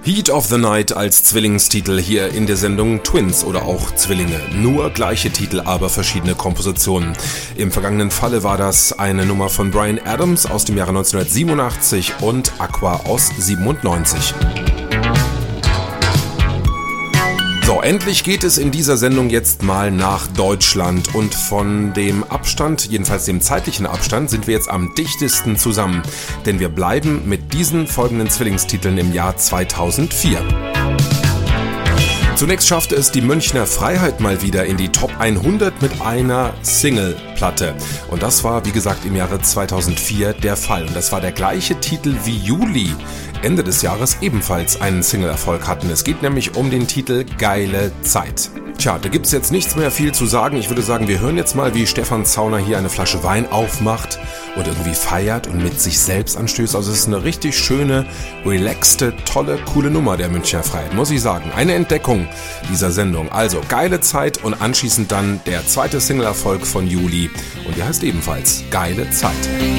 Heat of the Night als Zwillingstitel hier in der Sendung Twins oder auch Zwillinge. Nur gleiche Titel, aber verschiedene Kompositionen. Im vergangenen Falle war das eine Nummer von Bryan Adams aus dem Jahre 1987 und Aqua aus 97. So, endlich geht es in dieser Sendung jetzt mal nach Deutschland und von dem Abstand, jedenfalls dem zeitlichen Abstand, sind wir jetzt am dichtesten zusammen, denn wir bleiben mit diesen folgenden Zwillingstiteln im Jahr 2004. Zunächst schaffte es die Münchner Freiheit mal wieder in die Top 100 mit einer Singleplatte. Und das war, wie gesagt, im Jahre 2004 der Fall. Und das war der gleiche Titel wie Juli Ende des Jahres ebenfalls einen Single-Erfolg hatten. Es geht nämlich um den Titel Geile Zeit. Tja, da gibt's jetzt nichts mehr viel zu sagen. Ich würde sagen, wir hören jetzt mal, wie Stefan Zauner hier eine Flasche Wein aufmacht und irgendwie feiert und mit sich selbst anstößt. Also es ist eine richtig schöne, relaxte, tolle, coole Nummer der Münchner Freiheit, muss ich sagen. Eine Entdeckung dieser Sendung. Also Geile Zeit und anschließend dann der zweite Single-Erfolg von Juli. Und die heißt ebenfalls Geile Zeit.